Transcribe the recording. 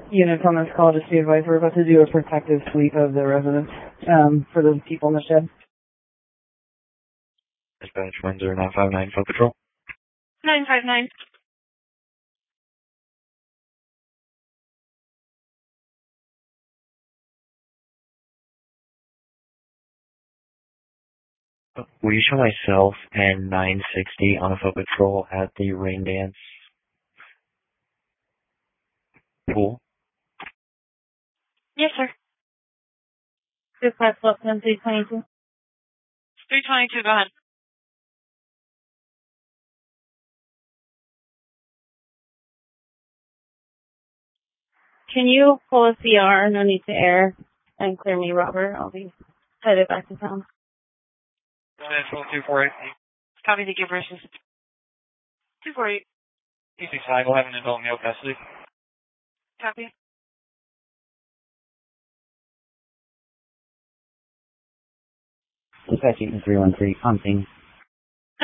units on this call, just be advised we're about to do a protective sweep of the residence for the people in the shed. Dispatch 10959, Foot Patrol. 959. Will you show myself and 960 on a Foot Patrol at the Rain Dance pool? Yes, sir. Dispatch left 322. 322, go ahead. Can you pull a CR, no need to air, and clear me, Robert? I'll be headed back to town. 248. Copy the give versus 248. P65 will have an adult male custody. Copy. Dispatch 313, on scene.